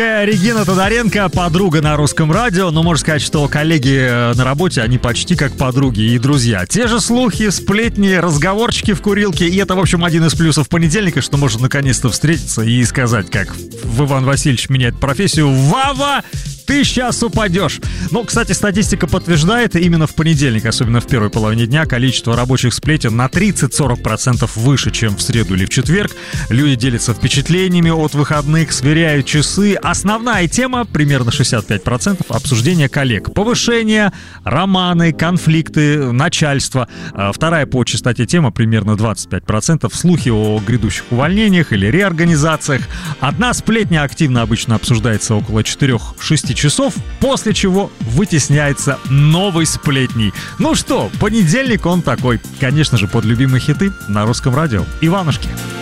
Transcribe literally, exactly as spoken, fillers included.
Регина Тодоренко, подруга на Русском радио, но можно сказать, что коллеги на работе, они почти как подруги и друзья. Те же слухи, сплетни, разговорчики в курилке, и это, в общем, один из плюсов понедельника, что можно наконец-то встретиться и сказать, как в Иван Васильевич меняет профессию: «Вова, ты сейчас упадешь!» Ну, кстати, статистика подтверждает, именно в понедельник, особенно в первой половине дня, количество рабочих сплетен на тридцать-сорок процентов выше, чем в среду или в четверг. Люди делятся впечатлениями от выходных, сверяют часы. Основная тема, примерно шестьдесят пять процентов, обсуждение коллег. Повышение, романы, конфликты, начальство. Вторая по частоте тема, примерно двадцать пять процентов, слухи о грядущих увольнениях или реорганизациях. Одна сплетня активно обычно обсуждается около четырех-шести часов, после чего вытесняется новой сплетней. Ну что, понедельник он такой. Конечно же, под любимые хиты на Русском радио. Иванушки.